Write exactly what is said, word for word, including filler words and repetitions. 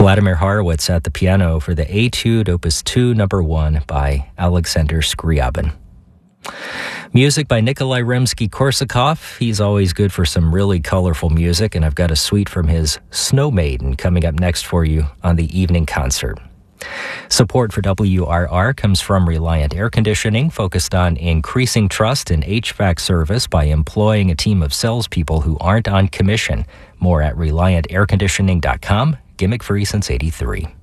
Vladimir Horowitz at the piano for the Etude Opus two Number one by Alexander Scriabin. Music by Nikolai Rimsky-Korsakov. He's always good for some really colorful music, and I've got a suite from his Snow Maiden coming up next for you on the evening concert. Support for W R R comes from Reliant Air Conditioning, focused on increasing trust in H V A C service by employing a team of salespeople who aren't on commission. More at reliant air conditioning dot com. Gimmick free since eighty-three.